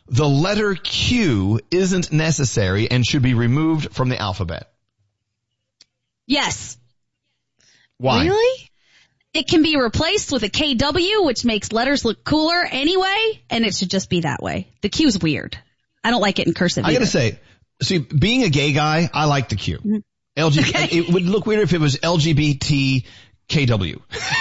the letter Q isn't necessary and should be removed from the alphabet? Yes. Why? Really? It can be replaced with a KW, which makes letters look cooler anyway, and it should just be that way. The Q's weird. I don't like it in cursive I either. gotta say, see, being a gay guy, I like the Q. Mm-hmm. It would look weird if it was LGBT KW.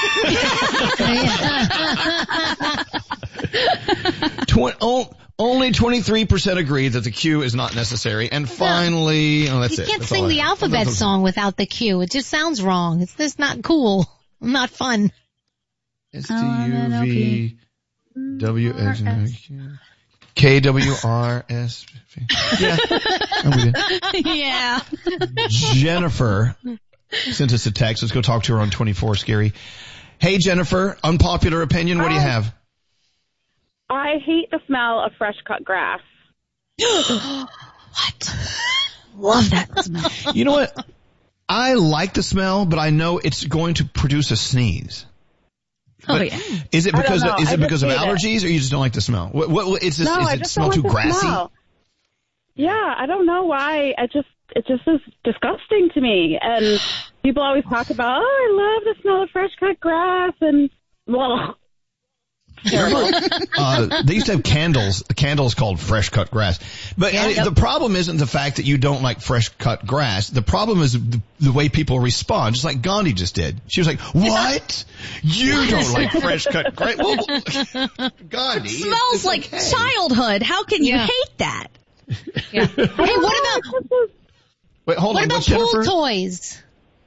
Only 23% agree that the Q is not necessary. And finally, that's You it. can't That's sing all I the have. alphabet song without the Q. It just sounds wrong. It's just not cool. Not fun. S-T-U-V W-X K-W-R-S. Yeah. Yeah. Jennifer sent us a text. Let's go talk to her on 24 Scary. Hey, Jennifer, unpopular opinion. What do you have? I hate the smell of fresh cut grass. What? Love that smell. You know what? I like the smell, but I know it's going to produce a sneeze. Oh, But yeah. Is it because of I because of just hate allergies, or you just don't like the smell? What is this? No, Is I it just smell don't too like the grassy? smell. Yeah, I don't know why. It just is disgusting to me. And people always talk about, I love the smell of fresh cut grass, and well, They used to have candles called fresh cut grass. But the problem isn't the fact that you don't like fresh cut grass. The problem is the way people respond, just like Gandhi just did. She was like, what? You don't like fresh cut grass? Well, Gandhi. It smells like childhood. How can you hate that? Yeah. Hey, what Wait, hold on. about What's Jennifer? pool toys?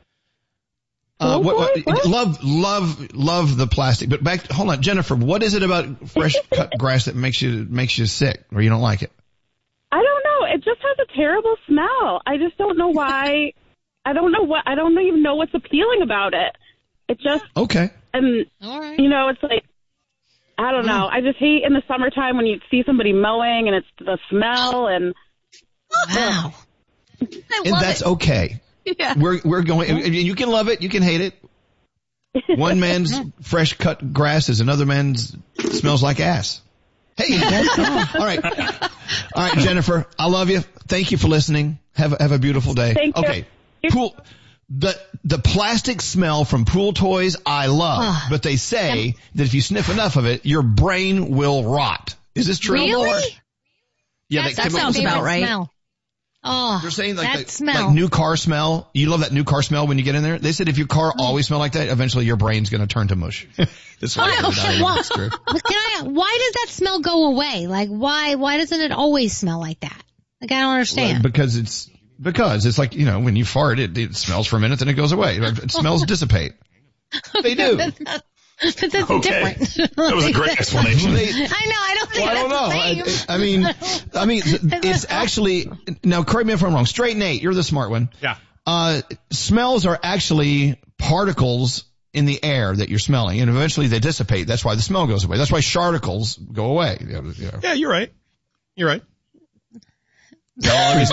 Love the plastic. But hold on, Jennifer. What is it about fresh cut grass that makes you sick, or you don't like it? I don't know. It just has a terrible smell. I just don't know why. I don't even know what's appealing about it. It just okay. And all right. It's like, I don't know. I just hate in the summertime when you see somebody mowing and it's the smell and. Wow. And that's okay. Yeah. We're going. You can love it. You can hate it. One man's fresh cut grass is another man's smells like ass. Hey, all right, Jennifer. I love you. Thank you for listening. Have a beautiful day. Thank you. Okay. Pool. The plastic smell from pool toys I love, but they say that if you sniff enough of it, your brain will rot. Is this true? Really? Yeah, that sounds about right. Smell. Oh, they're saying that smell. like new car smell. You love that new car smell when you get in there. They said if your car always smell like that, eventually your brain's going to turn to mush. It's true. Why does that smell go away? Like, why doesn't it always smell like that? Like, I don't understand. Because it's like, when you fart, it smells for a minute, then it goes away. Smells dissipate. They do. But that's different. That was a great explanation. I know. I don't think I don't know. I mean, it's actually, now correct me if I'm wrong. Straight Nate, you're the smart one. Yeah. Smells are actually particles in the air that you're smelling, and eventually they dissipate. That's why the smell goes away. That's why sharticles go away. Yeah, you're right. You're right. Thanks,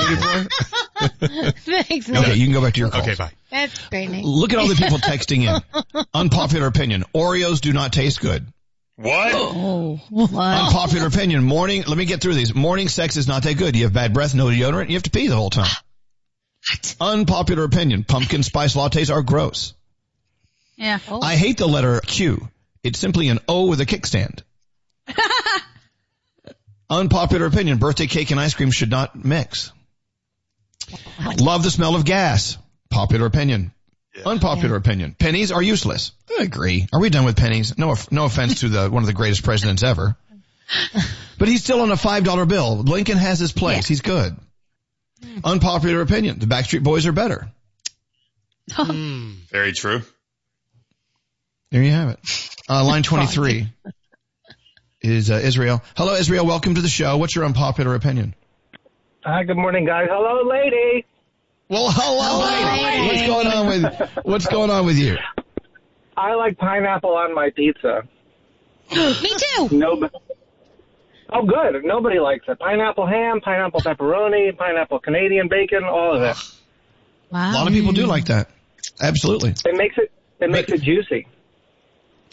Okay, Nate. you can go back to your calls. Okay, bye. That's great, Nate. Look at all the people texting in. Unpopular opinion. Oreos do not taste good. What? Oh, what? Unpopular opinion. Let me get through these. Morning sex is not that good. You have bad breath, no deodorant, you have to pee the whole time. What? Unpopular opinion. Pumpkin spice lattes are gross. Yeah. Oh. I hate the letter Q. It's simply an O with a kickstand. Unpopular opinion. Birthday cake and ice cream should not mix. Love the smell of gas. Popular opinion. Unpopular opinion. Pennies are useless. I agree. Are we done with pennies? No offense to one of the greatest presidents ever. But he's still on a $5 bill. Lincoln has his place. Yeah. He's good. Unpopular opinion. The Backstreet Boys are better. Very true. There you have it. Line 23 is Israel. Hello, Israel. Welcome to the show. What's your unpopular opinion? Hi, good morning, guys. Hello, lady. Well, hello, lady. What's going on with you? I like pineapple on my pizza. Me too. Oh, good. Nobody likes it. Pineapple ham, pineapple pepperoni, pineapple Canadian bacon, all of it. Wow. A lot of people do like that. Absolutely. It makes it juicy.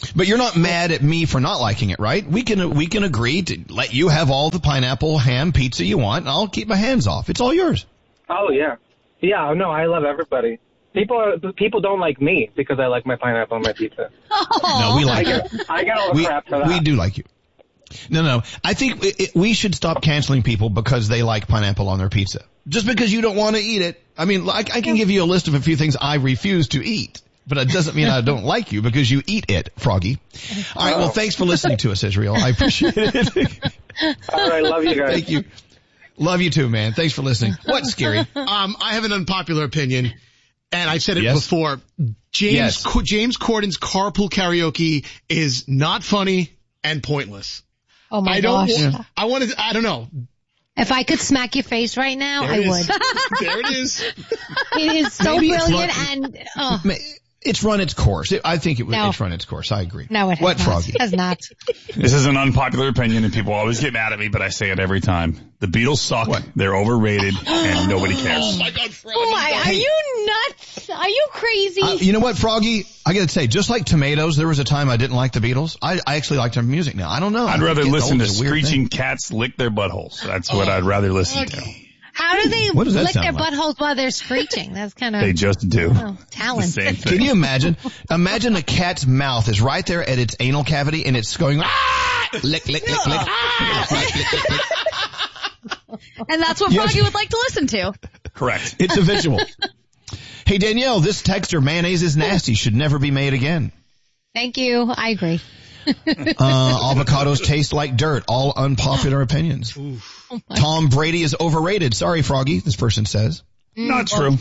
But you're not mad at me for not liking it, right? We can agree to let you have all the pineapple ham pizza you want, and I'll keep my hands off. It's all yours. Oh, yeah. Yeah, no, I love everybody. People don't like me because I like my pineapple on my pizza. No, we like you. I get all the crap for that. We do like you. No. I think we should stop canceling people because they like pineapple on their pizza. Just because you don't want to eat it. I mean, I can give you a list of a few things I refuse to eat. But it doesn't mean I don't like you because you eat it, Froggy. All right, well, thanks for listening to us, Israel. I appreciate it. All right, love you guys. Thank you. Love you too, man. Thanks for listening. What's scary? I have an unpopular opinion, and I've said it Yes. before. James Corden's carpool karaoke is not funny and pointless. Oh my I don't. gosh. I don't know. If I could smack your face right now, I would. There it is. It is so Maybe it's brilliant and, It's run its course. I think No. it's run its course. I agree. no, it has What, not. Froggy? It has not. This is an unpopular opinion, and people always get mad at me, but I say it every time. The Beatles suck. What? They're overrated, and nobody cares. My God, Froggy. Oh my, are you nuts? Are you crazy? You know what, Froggy? I gotta say, just like tomatoes, there was a time I didn't like the Beatles. I actually like their music now. I don't know. I'd rather listen to It's a weird screeching thing. cats lick their buttholes. That's what I'd rather listen to. How do they What does that lick their sound like? buttholes while they're screeching? That's kind They of just do. The talent. same thing. Can you imagine? Imagine a cat's mouth is right there at its anal cavity and it's going, ah! Lick, lick, lick, lick. Ah! Lick, lick, lick, lick. And that's what Yes. Froggy would like to listen to. Correct. It's a visual. Hey, Danielle, this texter, mayonnaise is nasty, should never be made again. Thank you. I agree. Avocados taste like dirt. All unpopular opinions. Tom Brady is overrated. Sorry, Froggy, this person says. Not true.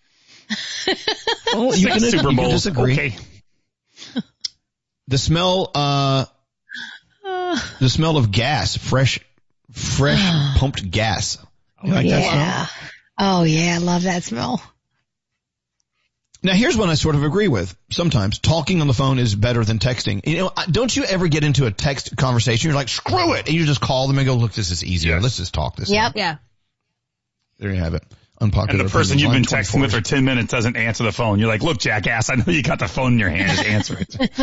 Oh, you Six Super you can Bowls. disagree. Okay. The smell of gas, fresh pumped gas. You like that smell? Yeah. Oh yeah, I love that smell. Now here's one I sort of agree with. Sometimes talking on the phone is better than texting. You know, don't you ever get into a text conversation? You're like, screw it. And you just call them and go, look, this is easier. Yes. Let's just talk this. Yep. out. Yeah. There you have it. Unpopular. And the person you've been opinions. texting with for 10 minutes doesn't answer the phone. You're like, look, jackass, I know you got the phone in your hand. Just answer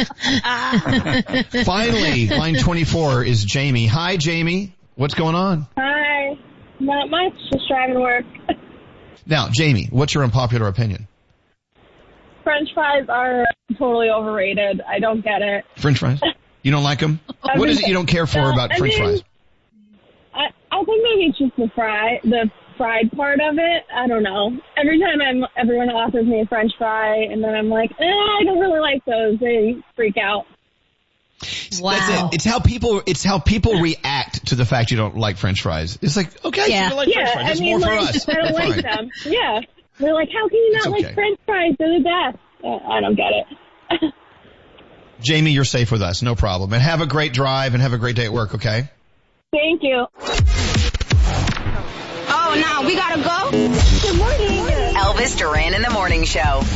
it. Finally, line 24 is Jamie. Hi, Jamie. What's going on? Hi. Not much. Just driving to work. Now, Jamie, what's your unpopular opinion? French fries are totally overrated. I don't get it. French fries? You don't like them? What is it you don't care for about French fries? I think maybe it's just the fried part of it. I don't know. Every time everyone offers me a French fry, and then I'm like, I don't really like those. They freak out. Wow. That's it. It's how people react to the fact you don't like French fries. It's like, okay, Yeah. you don't like French fries. That's more for us. I don't like Fine. them. Yeah. They're like, how can you not It's okay. like French fries? They're the best. I don't get it. Jamie, you're safe with us. No problem. And have a great drive and have a great day at work, okay? Thank you. Oh, now we gotta go? Good morning. Elvis Duran in the Morning Show.